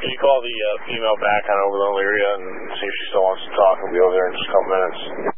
Can you call the female back on over to Elyria and see if she still wants to talk? We'll be over there in just a couple minutes.